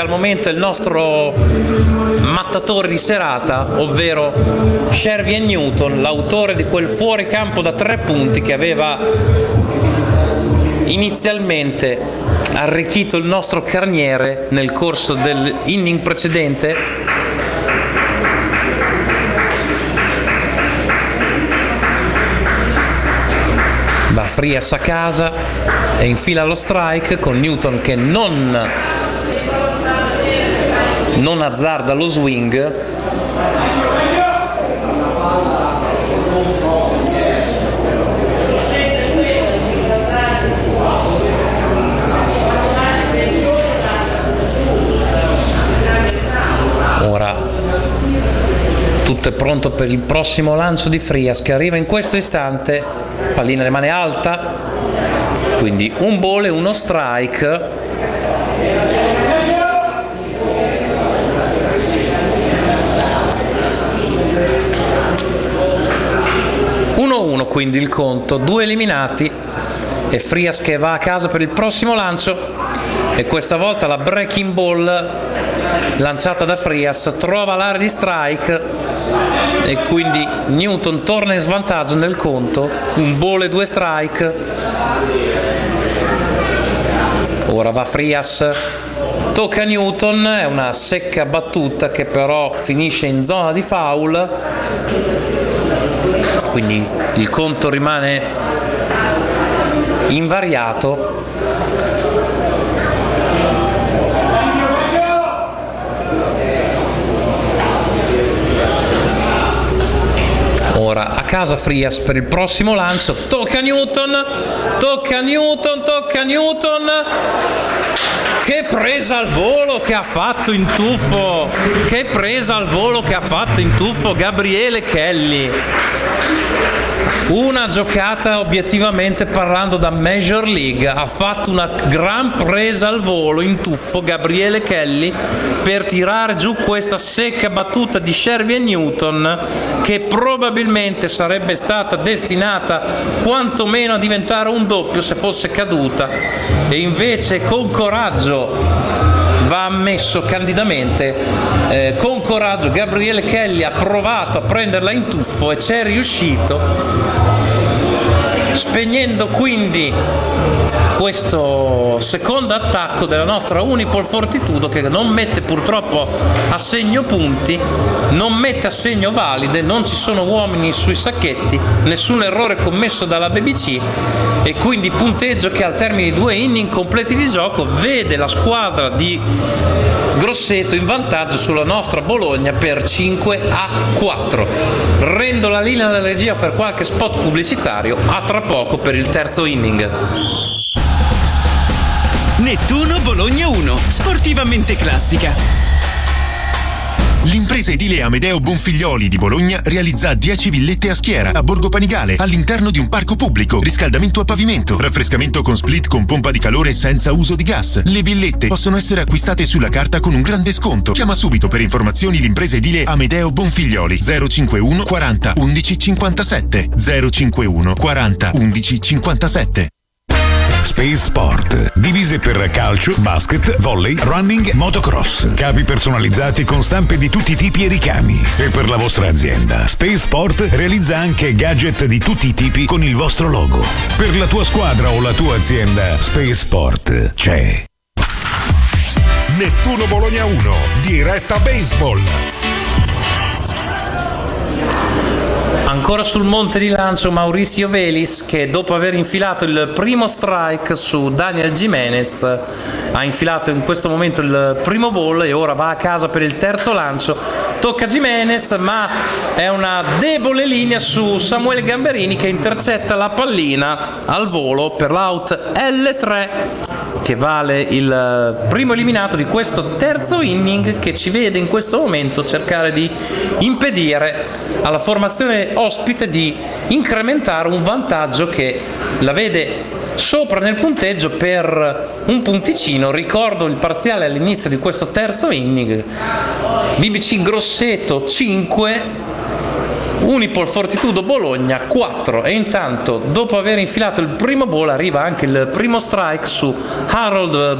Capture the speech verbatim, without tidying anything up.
al momento il nostro mattatore di serata, ovvero Shervyen Newton, l'autore di quel fuoricampo da tre punti che aveva inizialmente arricchito il nostro carniere nel corso dell'inning precedente. Va Frias a casa e infila lo strike con Newton che non, non azzarda lo swing. Ora tutto è pronto per il prossimo lancio di Frias che arriva in questo istante. Pallina rimane alta, quindi un ball e uno strike. uno uno quindi il conto, due eliminati e Frias che va a casa per il prossimo lancio, e questa volta la breaking ball lanciata da Frias trova l'area di strike e quindi Newton torna in svantaggio nel conto, un ball e due strike. Ora va Frias, tocca Newton, è una secca battuta che però finisce in zona di foul, quindi il conto rimane invariato. Ora a casa Frias per il prossimo lancio, tocca Newton, tocca Newton, tocca Newton, che presa al volo che ha fatto in tuffo, che presa al volo che ha fatto in tuffo Gabriele Kelly. Una giocata obiettivamente parlando da Major League, ha fatto una gran presa al volo in tuffo Gabriele Kelly per tirare giù questa secca battuta di Shervyen Newton che probabilmente sarebbe stata destinata quantomeno a diventare un doppio se fosse caduta, e invece con coraggio, va ammesso candidamente, eh, con coraggio Gabriele Kelly ha provato a prenderla in tuffo e c'è riuscito, spegnendo quindi questo secondo attacco della nostra Unipol Fortitudo, che non mette purtroppo a segno punti, non mette a segno valide, non ci sono uomini sui sacchetti, nessun errore commesso dalla B B C, e quindi punteggio che al termine di due inning completi di gioco vede la squadra di Grosseto in vantaggio sulla nostra Bologna per cinque a quattro. Rendo la linea della regia per qualche spot pubblicitario, a tra poco per il terzo inning. Nettuno Bologna uno, sportivamente classica. L'impresa edile Amedeo Bonfiglioli di Bologna realizza dieci villette a schiera a Borgo Panigale all'interno di un parco pubblico, riscaldamento a pavimento, raffrescamento con split con pompa di calore senza uso di gas. Le villette possono essere acquistate sulla carta con un grande sconto. Chiama subito per informazioni l'impresa edile Amedeo Bonfiglioli zero cinquantuno quaranta undici cinquantasette zero cinquantuno quaranta undici cinquantasette. Space Sport. Divise per calcio, basket, volley, running, motocross. Capi personalizzati con stampe di tutti i tipi e ricami. E per la vostra azienda, Space Sport realizza anche gadget di tutti i tipi con il vostro logo. Per la tua squadra o la tua azienda, Space Sport c'è. Nettuno Bologna uno, diretta baseball. Ancora sul monte di lancio Mauricio Velis, che dopo aver infilato il primo strike su Daniel Jimenez ha infilato in questo momento il primo ball e ora va a casa per il terzo lancio. Tocca Jimenez, ma è una debole linea su Samuele Gamberini che intercetta la pallina al volo per l'out L tre, che vale il primo eliminato di questo terzo inning, che ci vede in questo momento cercare di impedire alla formazione ospite di incrementare un vantaggio che la vede sopra nel punteggio per un punticino. Ricordo il parziale all'inizio di questo terzo inning: B B C Grosseto cinque, Unipol Fortitudo Bologna quattro, e intanto dopo aver infilato il primo ball arriva anche il primo strike su Harold